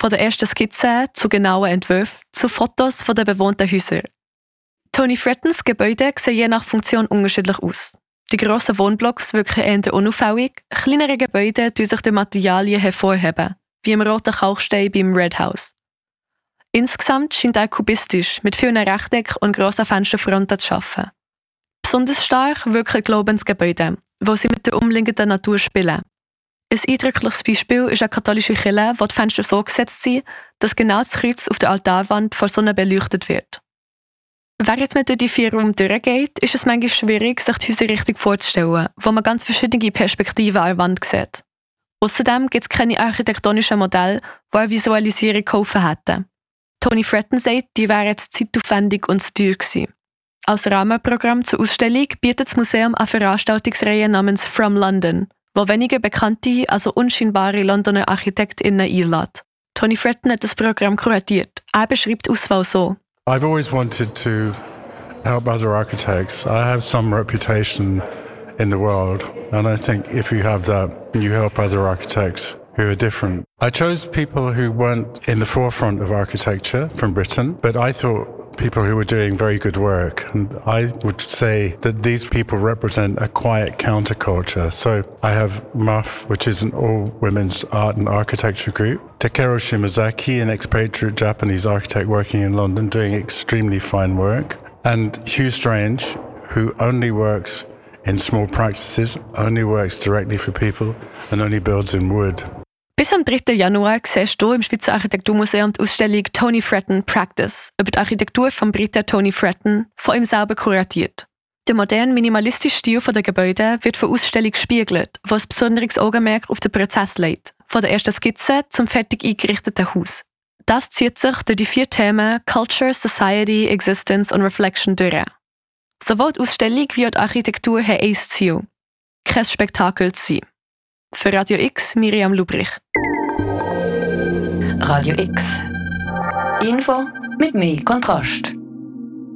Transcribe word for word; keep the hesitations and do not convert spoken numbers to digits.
von den ersten Skizzen zu genauen Entwürfen zu Fotos von den bewohnten Häusern. Tony Frettons Gebäude sehen je nach Funktion unterschiedlich aus. Die grossen Wohnblocks wirken eher unauffällig, kleinere Gebäude tun sich durch Materialien hervorheben, wie im roten Kalkstein beim Red House. Insgesamt scheint er kubistisch, mit vielen Rechtecken und grossen Fensterfronten zu arbeiten. Besonders stark wirken Glaubensgebäude, wo sie mit der umliegenden Natur spielen. Ein eindrückliches Beispiel ist eine katholische Kirche, wo die Fenster so gesetzt sind, dass genau das Kreuz auf der Altarwand vor Sonne beleuchtet wird. Während man durch die vier Räume durchgeht, ist es manchmal schwierig, sich die Häuser richtig vorzustellen, wo man ganz verschiedene Perspektiven an der Wand sieht. Außerdem gibt es keine architektonischen Modelle, die eine Visualisierung geholfen hätten. Tony Fretton sagt, die wären zu zeitaufwendig und zu teuer gewesen. Als Rahmenprogramm zur Ausstellung bietet das Museum eine Veranstaltungsreihe namens From London, wo weniger bekannte, also unscheinbare Londoner ArchitektInnen einlädt. Tony Fretton hat das Programm kuratiert. Er beschreibt die Auswahl so. I've always wanted to help other architects. I have some reputation in the world, and I think if you have that, you help other architects who are different. I chose people who weren't in the forefront of architecture from Britain, but I thought people who were doing very good work. And I would say that these people represent a quiet counterculture. So I have M U F, which is an all-women's art and architecture group. Takeru Shimazaki, an expatriate Japanese architect working in London, doing extremely fine work. And Hugh Strange, who only works in small practices, only works directly for people and only builds in wood. Bis am dritten Januar siehst du im Schweizer Architekturmuseum die Ausstellung Tony Fretton Practice über die Architektur von Briten Tony Fretton, von ihm selber kuratiert. Der moderne, minimalistische Stil der Gebäude wird von Ausstellung gespiegelt, was ein besonderes Augenmerk auf den Prozess legt, von der ersten Skizze zum fertig eingerichteten Haus. Das zieht sich durch die vier Themen Culture, Society, Existence und Reflection durch. Sowohl die Ausstellung wie auch die Architektur haben ein Ziel: kein Spektakel zu sein. Für Radio X, Miriam Lubrich. Radio X. Info mit mehr Kontrast.